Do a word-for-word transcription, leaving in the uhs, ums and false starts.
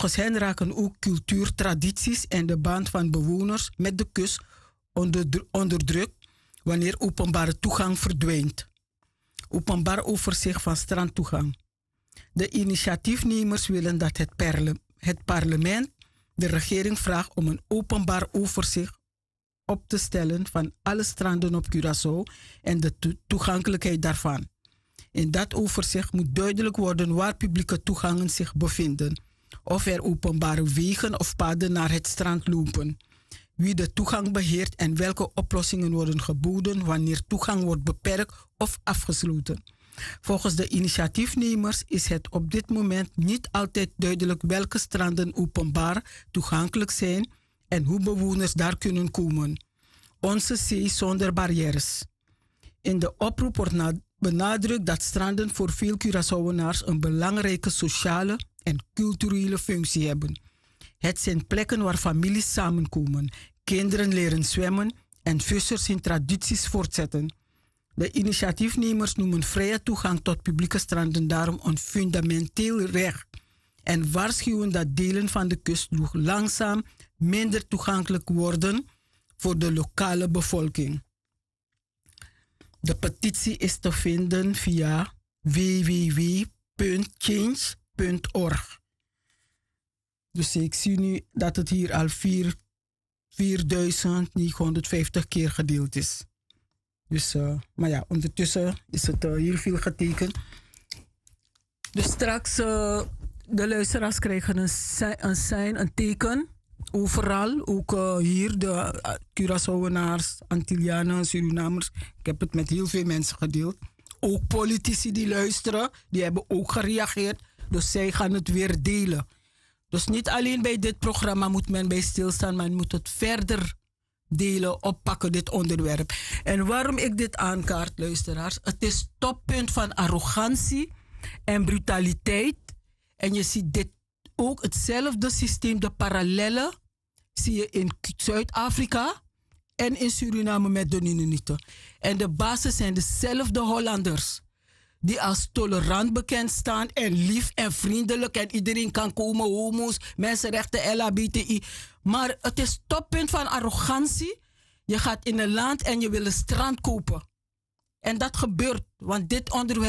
Volgens hen raken ook cultuur, tradities en de band van bewoners met de kust onder, onder druk wanneer openbare toegang verdwijnt. Openbaar overzicht van strandtoegang. De initiatiefnemers willen dat het, perle, het parlement de regering vraagt om een openbaar overzicht op te stellen van alle stranden op Curaçao en de to- toegankelijkheid daarvan. In dat overzicht moet duidelijk worden waar publieke toegangen zich bevinden, of er openbare wegen of paden naar het strand lopen, wie de toegang beheert en welke oplossingen worden geboden wanneer toegang wordt beperkt of afgesloten. Volgens de initiatiefnemers is het op dit moment niet altijd duidelijk welke stranden openbaar toegankelijk zijn en hoe bewoners daar kunnen komen. Onze zee zonder barrières. In de oproep wordt na- benadrukt dat stranden voor veel Curaçaoënaars een belangrijke sociale en culturele functie hebben. Het zijn plekken waar families samenkomen, kinderen leren zwemmen en vissers hun tradities voortzetten. De initiatiefnemers noemen vrije toegang tot publieke stranden daarom een fundamenteel recht en waarschuwen dat delen van de kust nog langzaam minder toegankelijk worden voor de lokale bevolking. De petitie is te vinden via w w w punt change punt org. Dus ik zie nu dat het hier al vierduizend negenhonderdvijftig keer gedeeld is. Dus, uh, maar ja, ondertussen is het uh, heel veel getekend. Dus straks, uh, de luisteraars krijgen een, een sign, een teken. Overal, ook uh, hier, de uh, Curaçaoënaars, Antillianen, Surinamers. Ik heb het met heel veel mensen gedeeld. Ook politici die luisteren, die hebben ook gereageerd. Dus zij gaan het weer delen. Dus niet alleen bij dit programma moet men bij stilstaan, maar men moet het verder delen, oppakken, dit onderwerp. En waarom ik dit aankaart, luisteraars? Het is toppunt van arrogantie en brutaliteit. En je ziet dit ook, hetzelfde systeem, de parallellen, zie je in Zuid-Afrika en in Suriname met de Mennonieten. En de basis zijn dezelfde Hollanders, die als tolerant bekend staan en lief en vriendelijk en iedereen kan komen, homo's, mensenrechten, L H B T I. Maar het is toppunt van arrogantie. Je gaat in een land en je wil een strand kopen. En dat gebeurt, want dit onderwerp